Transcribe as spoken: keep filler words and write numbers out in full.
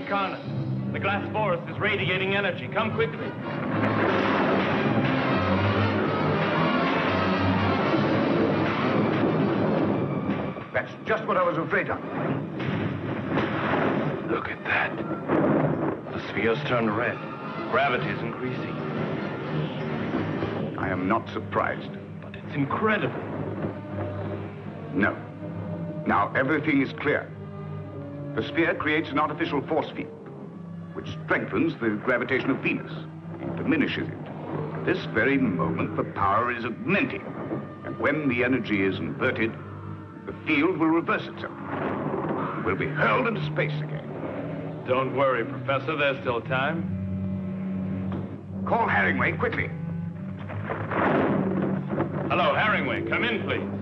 Incarnate. The glass forest is radiating energy. Come quickly. That's just what I was afraid of. Look at that. The sphere's turned red. Gravity is increasing. I am not surprised. But it's incredible. No. Now everything is clear. The sphere creates an artificial force field, which strengthens the gravitation of Venus and diminishes it. At this very moment, the power is augmenting. And when the energy is inverted, the field will reverse itself. We'll be hurled into space again. Don't worry, Professor. There's still time. Call Herringway, quickly. Hello, Herringway. Come in, please.